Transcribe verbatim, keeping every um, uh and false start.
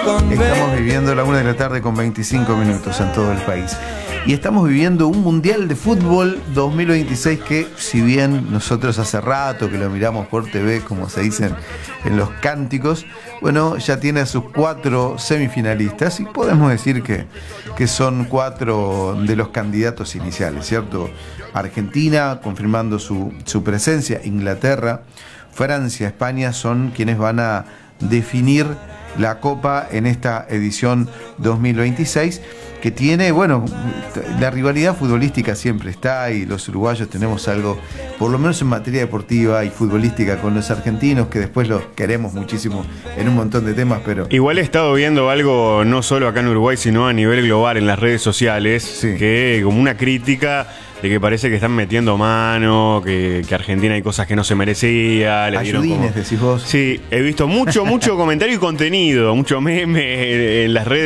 Estamos viviendo la una de la tarde con veinticinco minutos en todo el país. Y estamos viviendo un Mundial de Fútbol dos mil veintiséis que, si bien nosotros hace rato que lo miramos por T V, como se dicen en los cánticos, bueno, ya tiene a sus cuatro semifinalistas y podemos decir que, que son cuatro de los candidatos iniciales, ¿cierto? Argentina confirmando su, su presencia, Inglaterra, Francia, España son quienes van a definir la Copa en esta edición dos mil veintiséis, que tiene, bueno, la rivalidad futbolística siempre está y los uruguayos tenemos algo, por lo menos en materia deportiva y futbolística, con los argentinos, que después los queremos muchísimo en un montón de temas, pero... Igual he estado viendo algo, no solo acá en Uruguay, sino a nivel global en las redes sociales, sí, que como una crítica de que parece que están metiendo mano, que, que Argentina hay cosas que no se merecía. Le Ayudines, como... decís vos. Sí, he visto mucho, mucho comentario y contenido, mucho meme en las redes.